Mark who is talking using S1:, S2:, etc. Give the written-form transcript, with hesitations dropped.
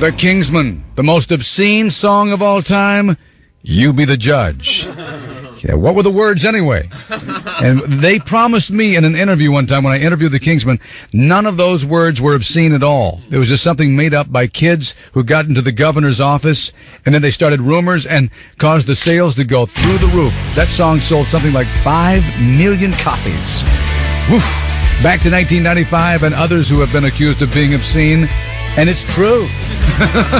S1: The Kingsmen, the most obscene song of all time. You be the judge. Yeah, what were the words anyway? And they promised me in an interview one time when I interviewed the Kingsmen, none of those words were obscene at all. It was just something made up by kids who got into the governor's office, and then they started rumors and caused the sales to go through the roof. That song sold something like 5 million copies. Whew. Back to 1995 and others who have been accused of being obscene, and it's true.